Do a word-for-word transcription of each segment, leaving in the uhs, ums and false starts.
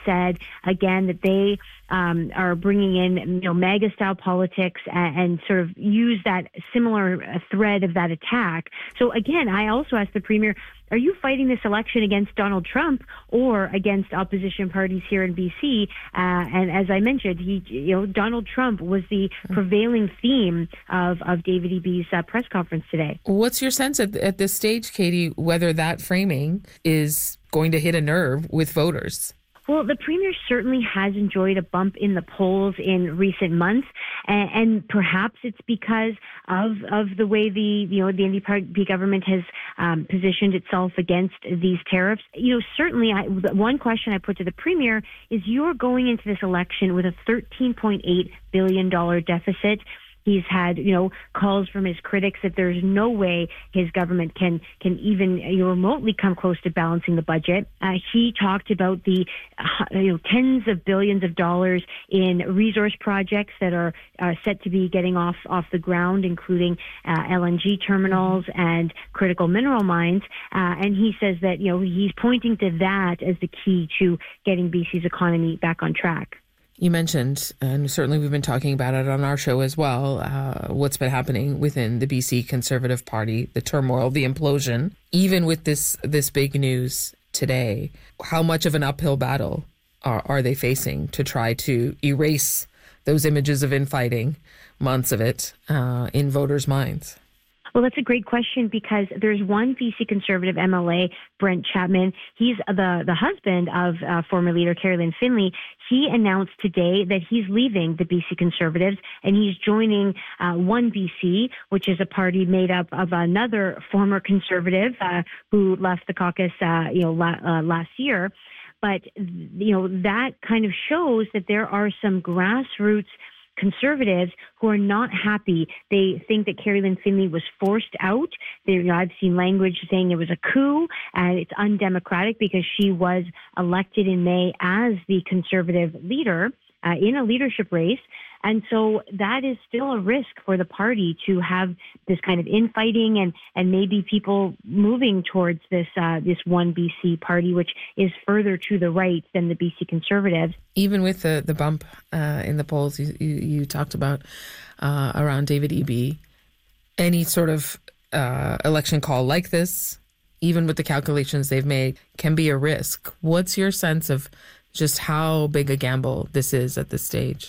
said, again, that they um, are bringing in, you know, MAGA-style politics and, and sort of use that similar thread of that attack. So again, I also asked the Premier, are you fighting this election against Donald Trump or against opposition parties here in B C? Uh, and as I mentioned, he, you know, Donald Trump was the prevailing theme of, of David Eby's uh, press conference today. What's your sense at, at this stage, Katie, whether that framing is going to hit a nerve with voters? Well, the Premier certainly has enjoyed a bump in the polls in recent months, and, and perhaps it's because of of the way the you know the N D P government has um, positioned itself against these tariffs. You know, certainly, I, one question I put to the Premier is: you're going into this election with a thirteen point eight billion dollars deficit. He's had, you know, calls from his critics that there's no way his government can can even you know, remotely come close to balancing the budget. Uh, he talked about the uh, you know tens of billions of dollars in resource projects that are uh, set to be getting off off the ground, including uh, L N G terminals and critical mineral mines. Uh, and he says that you know he's pointing to that as the key to getting B C's economy back on track. You mentioned, and certainly we've been talking about it on our show as well, uh, what's been happening within the B C Conservative Party, the turmoil, the implosion. Even with this this big news today, how much of an uphill battle are, are they facing to try to erase those images of infighting, months of it, uh, in voters' minds? Well, that's a great question because there's one B C Conservative M L A, Brent Chapman. He's the, the husband of uh, former leader Carrie-Lynne Finley. He announced today that he's leaving the B C Conservatives and he's joining uh, One B C, which is a party made up of another former Conservative uh, who left the caucus, uh, you know, la- uh, last year. But, you know, that kind of shows that there are some grassroots Conservatives who are not happy. They think that Carrie-Lynne Finley was forced out. They, you know, I've seen language saying it was a coup and it's undemocratic because she was elected in May as the Conservative leader uh, in a leadership race. And so that is still a risk for the party to have this kind of infighting and, and maybe people moving towards this uh, this One B C party, which is further to the right than the B C Conservatives. Even with the, the bump uh, in the polls you, you, you talked about uh, around David Eby, any sort of uh, election call like this, even with the calculations they've made, can be a risk. What's your sense of just how big a gamble this is at this stage?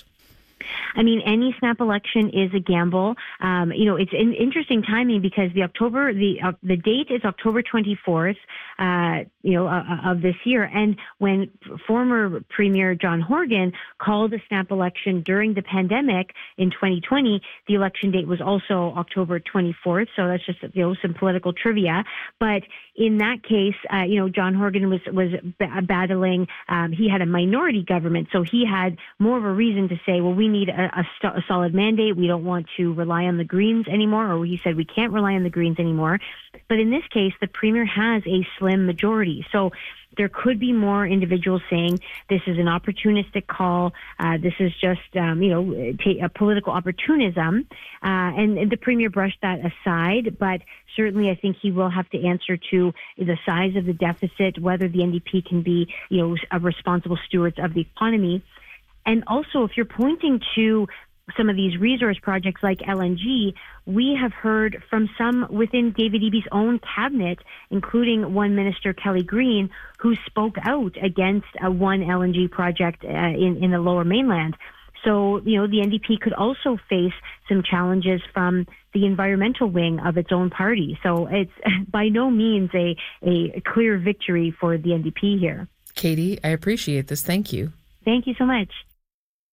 I mean, any snap election is a gamble. Um, you know, it's an interesting timing because the October, the uh, the date is October twenty-fourth, uh, you know, uh, of this year. And when former Premier John Horgan called a snap election during the pandemic in twenty twenty, the election date was also October twenty-fourth. So that's just, you know, some political trivia. But in that case, uh, you know, John Horgan was was b- battling. Um, he had a minority government, so he had more of a reason to say, well, we need a, a, st- a solid mandate. We don't want to rely on the Greens anymore, or he said we can't rely on the Greens anymore. But in this case, the Premier has a slim majority. So there could be more individuals saying this is an opportunistic call. Uh, this is just, um, you know, t- a political opportunism. Uh, and, and the Premier brushed that aside. But certainly I think he will have to answer to the size of the deficit, whether the N D P can be, you know, a responsible stewards of the economy. And also, if you're pointing to some of these resource projects like L N G, we have heard from some within David Eby's own cabinet, including one minister, Kelly Green, who spoke out against a one L N G project uh, in, in the Lower Mainland. So, you know, the N D P could also face some challenges from the environmental wing of its own party. So it's by no means a, a clear victory for the N D P here. Katie, I appreciate this. Thank you. Thank you so much.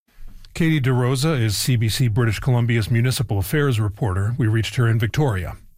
Katie DeRosa is C B C British Columbia's municipal affairs reporter. We reached her in Victoria.